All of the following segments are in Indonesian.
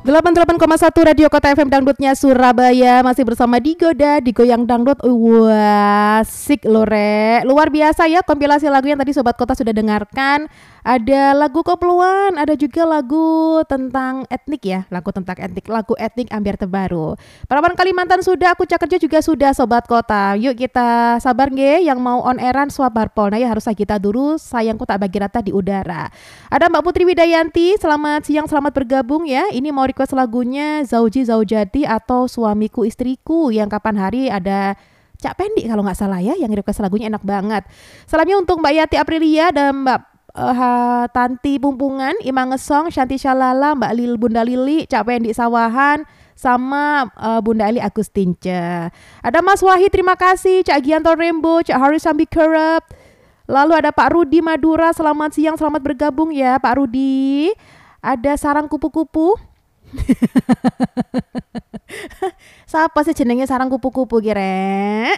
88,1 Radio Kota FM Dangdutnya Surabaya. Masih bersama Digoda, Digoyang Dangdut. Wah, asik loh Re. Luar biasa ya kompilasi lagu yang tadi Sobat Kota sudah dengarkan. Ada lagu kopluan, ada juga lagu tentang etnik ya. Lagu tentang etnik, lagu etnik Ambiar Terbaru. Parapan Kalimantan sudah, aku Cak Kerja juga sudah Sobat Kota. Yuk kita sabar nge, yang mau on airan swabar pol. Nah ya harus kita dulu, sayangku tak bagi rata di udara. Ada Mbak Putri Widayanti, selamat siang, selamat bergabung ya. Ini mau request lagunya Zauji Zaujati atau Suamiku Istriku, yang kapan hari ada Cak Pendi kalau nggak salah ya, yang request lagunya enak banget. Salamnya untuk Mbak Yati Aprilia dan Mbak Tanti Pumpungan, Imang Ngesong, Shanti Shalala, Mbak Lil Bunda Lili, Cak Pendi Sawahan, sama Bunda Eli Agustince. Ada Mas Wahid, terima kasih. Cak Gianto Rembo, Cak Haris Sambi Kerep. Lalu ada Pak Rudi Madura, selamat siang, selamat bergabung ya Pak Rudi. Ada Sarang Kupu-Kupu. Siapa sih jenengnya Sarang Kupu-Kupu kira?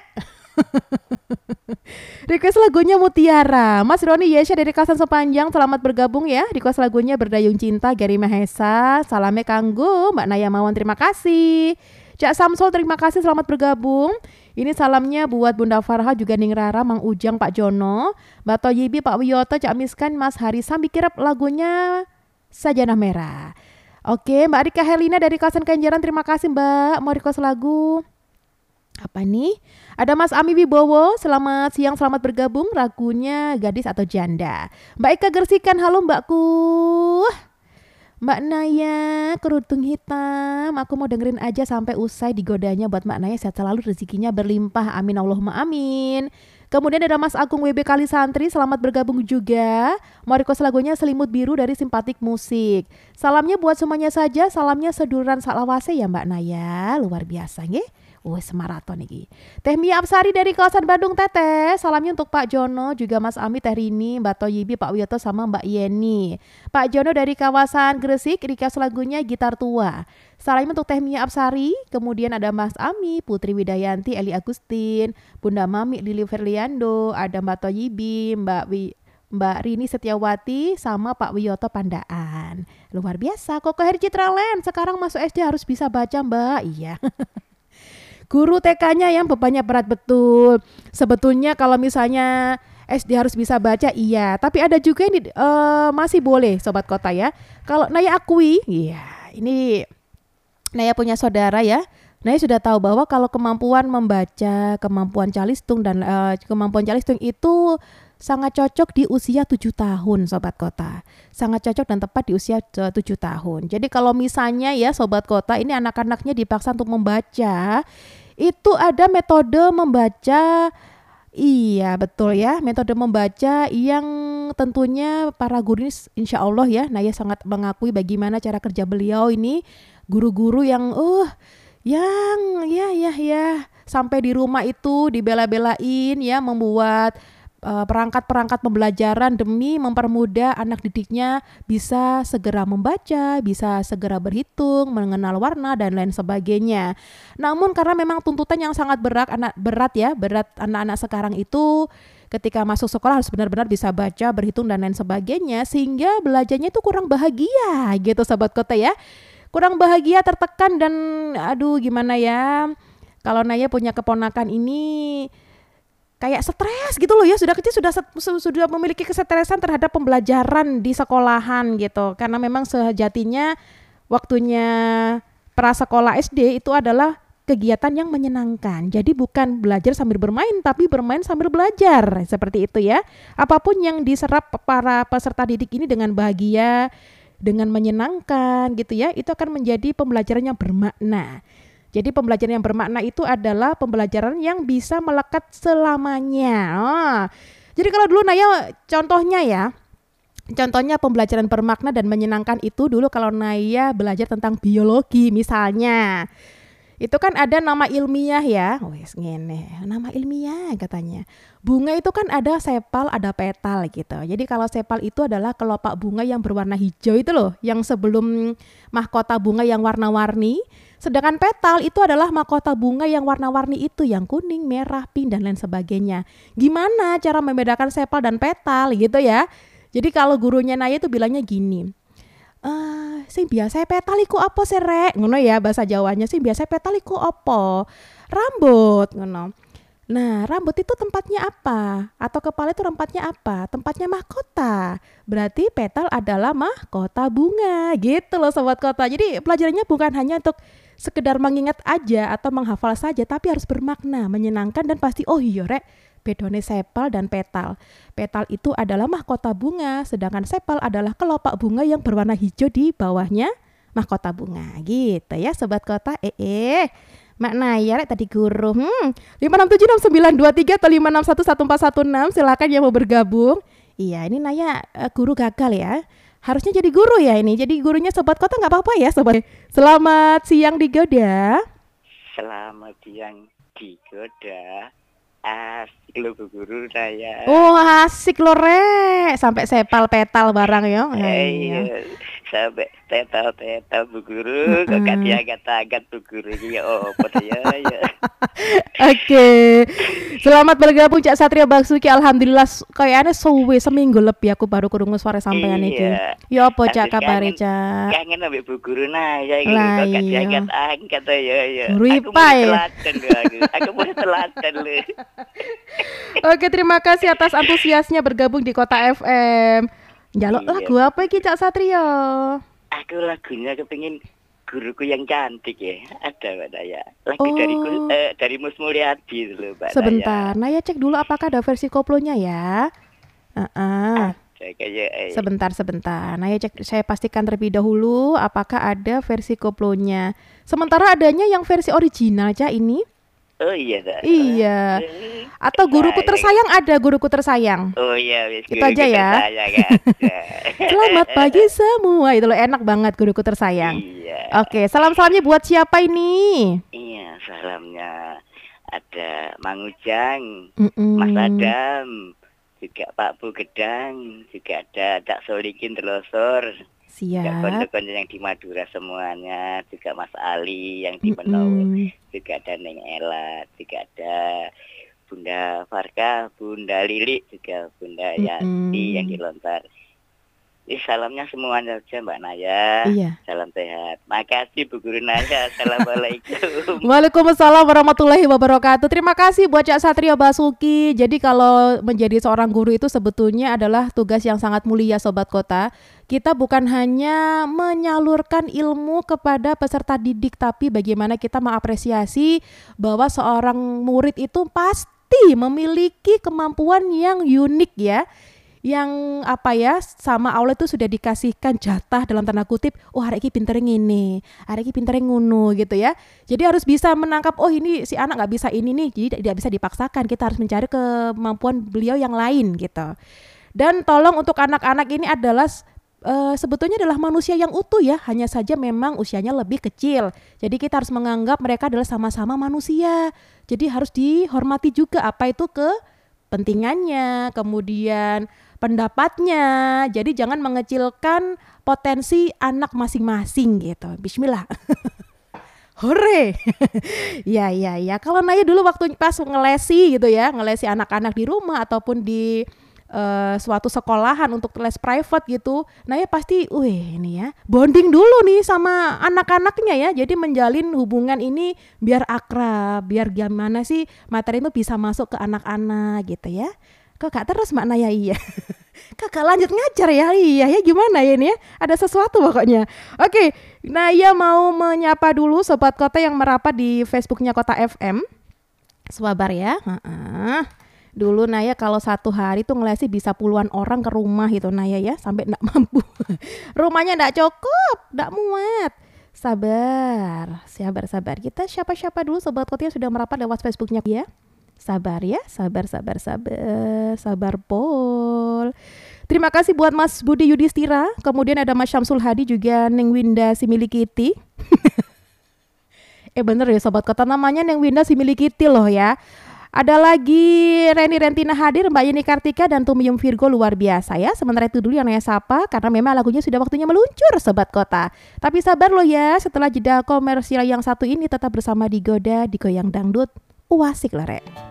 Request lagunya Mutiara. Mas Roni Yesha dari Kasan Sepanjang, selamat bergabung ya. Request lagunya Berdayung Cinta Gary Mahesa. Salame kanggo Mbak Naya Mawan, terima kasih. Cak Samsul, terima kasih, selamat bergabung. Ini salamnya buat Bunda Farha, juga Ning Rara, Mang Ujang, Pak Jono, Mbak Toyibi, Pak Wiyoto, Cak Miskan, Mas Hari Sambi Kirap, lagunya Sajanah Merah. Oke, Mbak Rika Helina dari Kawasan Kenjeran, terima kasih Mbak. Mau request lagu apa nih? Ada Mas Ami Wibowo, selamat siang, selamat bergabung. Lagunya Gadis atau Janda. Mbak Ika Gersikan, halo Mbakku. Mbak Naya, kerudung hitam, aku mau dengerin aja sampai usai digodanya. Buat Mbak Naya sehat selalu, rezekinya berlimpah, amin Allahumma amin. Kemudian ada Mas Agung WB Kali Santri, selamat bergabung juga. Mau request lagunya Selimut Biru dari Simpatik Musik. Salamnya buat semuanya saja, salamnya seduluran salawase ya Mbak Naya, luar biasa nggih. Semaraton iki. Teh Mia Apsari dari kawasan Bandung Teteh. Salamnya untuk Pak Jono, juga Mas Ami, Teh Rini, Mbak Toyibi, Pak Wiyoto sama Mbak Yeni. Pak Jono dari kawasan Gresik, request lagunya Gitar Tua. Salamnya untuk Teh Mia Apsari. Kemudian ada Mas Ami, Putri Widayanti, Eli Agustin, Bunda Mami, Lili Ferliando, ada Mbak Toyibi, Mbak Rini Setiawati sama Pak Wiyoto Pandaan. Luar biasa. Koko Heri Citralen sekarang masuk SD harus bisa baca Mbak. Iya. Guru TK-nya yang bebannya berat betul. Sebetulnya kalau misalnya SD harus bisa baca, iya. Tapi ada juga yang masih boleh Sobat Kota ya. Kalau Naya akui, iya ini Naya punya saudara ya. Naya sudah tahu bahwa kalau kemampuan membaca, kemampuan calistung dan kemampuan calistung itu sangat cocok di usia 7 tahun Sobat Kota. Sangat cocok dan tepat di usia 7 tahun. Jadi kalau misalnya ya Sobat Kota ini anak-anaknya dipaksa untuk membaca, itu ada metode membaca. Iya betul ya, metode membaca yang tentunya para guru ini insya Allah ya, Naya sangat mengakui bagaimana cara kerja beliau ini. Guru-guru yang ya sampai di rumah itu dibela-belain ya, membuat perangkat-perangkat pembelajaran demi mempermudah anak didiknya bisa segera membaca, bisa segera berhitung, mengenal warna dan lain sebagainya. Namun karena memang tuntutan yang sangat berat anak-anak sekarang itu ketika masuk sekolah harus benar-benar bisa baca, berhitung dan lain sebagainya, sehingga belajarnya itu kurang bahagia gitu Sobat Kota ya. Kurang bahagia, tertekan dan aduh gimana ya. Kalau Naya punya keponakan ini kayak stres gitu loh ya, sudah kecil sudah memiliki kesetresan terhadap pembelajaran di sekolahan gitu. Karena memang sejatinya waktunya prasekolah SD itu adalah kegiatan yang menyenangkan. Jadi bukan belajar sambil bermain, tapi bermain sambil belajar. Seperti itu ya. Apapun yang diserap para peserta didik ini dengan bahagia, dengan menyenangkan gitu ya, itu akan menjadi pembelajaran yang bermakna. Jadi pembelajaran yang bermakna itu adalah pembelajaran yang bisa melekat selamanya. Jadi kalau dulu Naya contohnya pembelajaran bermakna dan menyenangkan itu dulu kalau Naya belajar tentang biologi misalnya. Itu kan ada nama ilmiah ya. Nama ilmiah katanya. Bunga itu kan ada sepal, ada petal gitu. Jadi kalau sepal itu adalah kelopak bunga yang berwarna hijau itu loh, yang sebelum mahkota bunga yang warna-warni. Sedangkan petal itu adalah mahkota bunga yang warna-warni itu, yang kuning, merah, pink dan lain sebagainya. Gimana cara membedakan sepal dan petal gitu ya? Jadi kalau gurunya Naya itu bilangnya gini. Sing biasa petal iku apa sih rek? Ngono ya bahasa Jawanya, sing biasa petal iku apa? Rambut ngono. Nah, rambut itu tempatnya apa? Atau kepala itu tempatnya apa? Tempatnya mahkota. Berarti petal adalah mahkota bunga. Gitu loh sobat kota. Jadi pelajarannya bukan hanya untuk sekedar mengingat aja atau menghafal saja, tapi harus bermakna, menyenangkan dan pasti oh iya rek, bedone sepal dan petal. Petal itu adalah mahkota bunga, sedangkan sepal adalah kelopak bunga yang berwarna hijau di bawahnya mahkota bunga. Gitu ya sobat kota. Mak Naya rek tadi guru 5676923 atau 5611416 silakan yang mau bergabung. Iya ini Naya guru gagal ya. Harusnya jadi guru ya ini. Jadi gurunya sobat kota nggak apa-apa ya sobat. Selamat siang Digoda. Selamat siang Digoda. Asik lo Bu Guru Naya. Oh asik lo rek. Sampai sepal petal barang ya. Iya. Sampai petal Bu Guru. Kok gak diangkat-angkat Bu Guru ya apa ya. Oke. Selamat bergabung Cak Satria Basuki. Alhamdulillah kayaknya seminggu lebih aku baru krungu suara sampean iki. Ya apa Cak kabare Cak? Kangen ambek Bu Guru Naya iki kok gak diangkat-angkat ya. Aku mau telaten lho. Oke, terima kasih atas antusiasnya bergabung di Kota FM. Jaluk lagu apa iki Cak Satrio? Aku lagunya kepengin guruku yang cantik ya. Ada Mbak Naya. Lagu dari Mus Mulyadi dulu Mbak Naya. Sebentar, Naya cek dulu apakah ada versi koplonya ya. Sebentar. Naya cek, saya pastikan terlebih dahulu apakah ada versi koplonya. Sementara adanya yang versi original Cak ini. Oh iya dah. Iya. Atau guruku tersayang ada guruku tersayang. Oh iya, itu aja ya. Selamat pagi semua. Itu loh enak banget guruku tersayang. Iya. Oke, salamnya buat siapa ini? Iya, salamnya ada Mang Ujang, Mas Adam, juga Pak Bu Gedang, juga ada Cak Solikin Telosor. Siap. Konco-konco yang di Madura semuanya, juga Mas Ali yang di Menowo, juga ada Neng Ella, juga ada Bunda Farka, Bunda Lili, juga Bunda Yanti yang di Lontar. Salamnya semuanya aja Mbak Naya. Iya. Salam sehat. Makasih Bu Guru Naya. Assalamualaikum. Waalaikumsalam warahmatullahi wabarakatuh. Terima kasih buat Cak Satria Basuki. Jadi kalau menjadi seorang guru itu sebetulnya adalah tugas yang sangat mulia sobat kota. Kita bukan hanya menyalurkan ilmu kepada peserta didik, tapi bagaimana kita mengapresiasi bahwa seorang murid itu pasti memiliki kemampuan yang unik ya. Yang sama Allah itu sudah dikasihkan jatah dalam tanda kutip, oh hari ini pinter ngini, hari ini pinter ngunu gitu ya. Jadi harus bisa menangkap, oh ini si anak gak bisa ini nih, jadi tidak bisa dipaksakan, kita harus mencari kemampuan beliau yang lain gitu. Dan tolong untuk anak-anak ini adalah sebetulnya adalah manusia yang utuh ya, hanya saja memang usianya lebih kecil. Jadi kita harus menganggap mereka adalah sama-sama manusia. Jadi harus dihormati juga apa itu kepentingannya, kemudian pendapatnya. Jadi jangan mengecilkan potensi anak masing-masing gitu. Bismillah. Hore. Ya. Kalau Naya dulu waktu pas ngelesi gitu ya, ngelesi anak-anak di rumah ataupun di suatu sekolahan untuk les private gitu, Naya pasti, ini ya, bonding dulu nih sama anak-anaknya ya. Jadi menjalin hubungan ini biar akrab, biar gimana sih materi itu bisa masuk ke anak-anak gitu ya. Kok gak terus Mbak Naya iya? Kakak lanjut ngajar ya? Iya ya gimana ya ini ya? Ada sesuatu pokoknya. Oke, Naya mau menyapa dulu sobat kota yang merapat di Facebooknya Kota FM. Sabar ya. Dulu Naya kalau satu hari tuh ngelesi bisa puluhan orang ke rumah gitu Naya ya, sampai gak mampu. Rumahnya gak cukup, gak muat. Sabar. Kita siapa-siapa dulu sobat kota yang sudah merapat lewat Facebooknya ya. Sabar ya, sabar Pol. Terima kasih buat Mas Budi Yudhistira, kemudian ada Mas Syamsul Hadi juga Neng Winda Similikiti. Bener ya sobat kota, namanya Neng Winda Similikiti loh ya. Ada lagi Reni Rentina hadir, Mbak Yeni Kartika dan Tumiyum Virgo luar biasa ya. Sementara itu dulu yang Naya sapa karena memang lagunya sudah waktunya meluncur sobat kota. Tapi sabar loh ya, setelah jeda komersial yang satu ini tetap bersama Digoda di Goyang Dangdut. Asik lah rek.